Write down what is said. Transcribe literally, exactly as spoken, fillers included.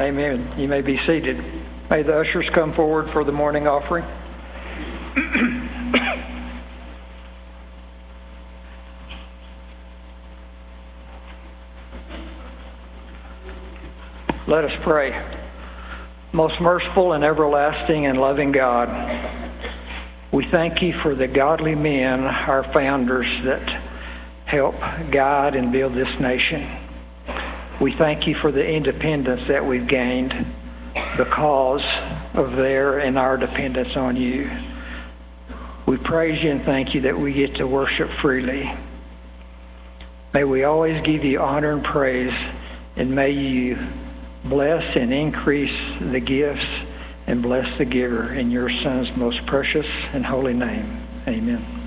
Amen. You may be seated. May the ushers come forward for the morning offering. Let us pray. Most merciful and everlasting and loving God, we thank you for the godly men, our founders, that help guide and build this nation. We thank you for the independence that we've gained because of their and our dependence on you. We praise you and thank you that we get to worship freely. May we always give you honor and praise, and may you bless and increase the gifts and bless the giver in your Son's most precious and holy name. Amen.